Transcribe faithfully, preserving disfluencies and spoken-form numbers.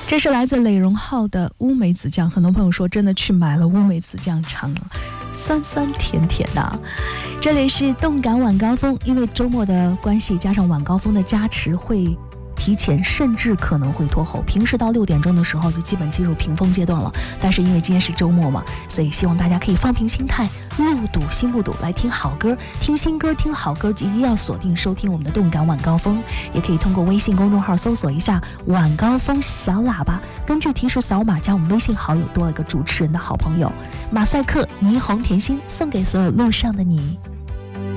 这是来自磊荣浩的乌梅子酱，很多朋友说真的去买了乌梅子酱尝了，酸酸甜甜的、啊。这里是动感晚高峰，因为周末的关系加上晚高峰的加持，会提前甚至可能会拖后。平时到六点钟的时候就基本进入屏风阶段了，但是因为今天是周末嘛，所以希望大家可以放平心态，路堵心不堵，来听好歌，听新歌，听好歌，一定要锁定收听我们的动感晚高峰。也可以通过微信公众号搜索一下晚高峰小喇叭，根据提示扫码加我们微信好友，多了一个主持人的好朋友马赛克霓虹甜心，送给所有路上的你。